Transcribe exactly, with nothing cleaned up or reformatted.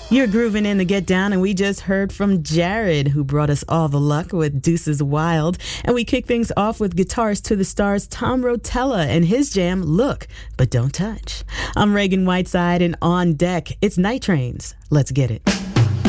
You're grooving in the Get Down, and we just heard from Jared, who brought us all the luck with Deuces Wild. And we kick things off with Guitarist to the Stars Tom Rotella and his jam, Look, But Don't Touch. I'm Reagan Whiteside, and on deck, it's Night Trains. Let's get it.